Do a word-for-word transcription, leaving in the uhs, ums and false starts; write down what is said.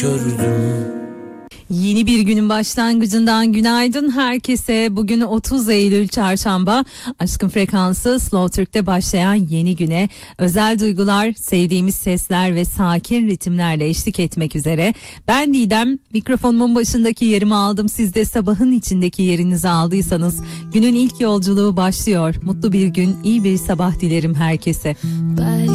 gördüm. Yeni bir günün başlangıcından günaydın herkese. Bugün otuz Eylül Çarşamba. Aşkın Frekansı Slow Türk'te başlayan yeni güne özel duygular, sevdiğimiz sesler ve sakin ritimlerle eşlik etmek üzere. Ben Didem, mikrofonumun başındaki yerimi aldım. Siz de sabahın içindeki yerinizi aldıysanız günün ilk yolculuğu başlıyor. Mutlu bir gün, iyi bir sabah dilerim herkese.